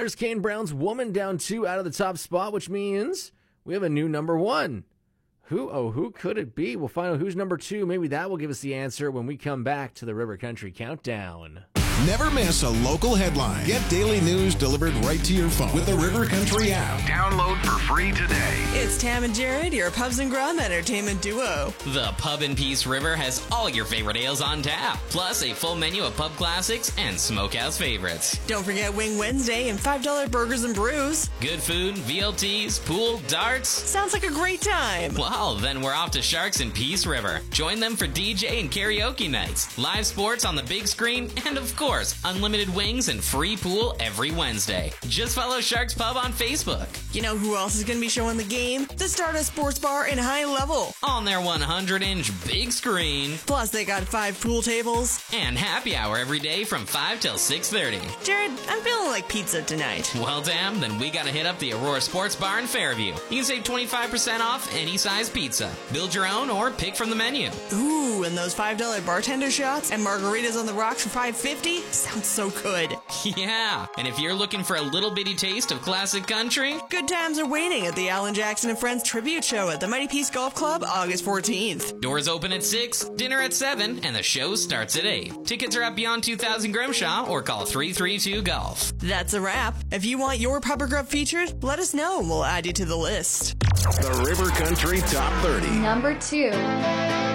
Stars, Kane Brown's Woman down 2 out of the top spot, which means we have a new number 1. Who could it be? We'll find out who's number 2. Maybe that will give us the answer when we come back to the River Country Countdown. Never miss a local headline. Get daily news delivered right to your phone with the River Country app. Download for free today. It's Tam and Jared, your Pubs and Grub entertainment duo. The Pub in Peace River has all your favorite ales on tap, plus a full menu of pub classics and smokehouse favorites. Don't forget Wing Wednesday and $5 burgers and brews. Good food, VLTs, pool, darts. Sounds like a great time. Well, then we're off to Sharks in Peace River. Join them for DJ and karaoke nights, live sports on the big screen, and of course, unlimited wings and free pool every Wednesday. Just follow Sharks Pub on Facebook. You know who else is going to be showing the game? The Stardust Sports Bar in High Level. On their 100-inch big screen. Plus, they got 5 pool tables. And happy hour every day from 5 till 6:30. Jared, I'm feeling like pizza tonight. Well, damn, then we gotta hit up the Aurora Sports Bar in Fairview. You can save 25% off any size pizza. Build your own or pick from the menu. Ooh, and those $5 bartender shots and margaritas on the rocks for $5.50? Sounds so good. Yeah, and if you're looking for a little bitty taste of classic country, good times are waiting at the Alan Jackson and Friends Tribute Show at the Mighty Peace Golf Club August 14th. Doors open at 6, dinner at 7, and the show starts at 8. Tickets are at Beyond 2000 Grimshaw or call 332-GOLF. That's a wrap. If you want your Pub or Grub featured, let us know and we'll add you to the list. The River Country Top 30. Number 2.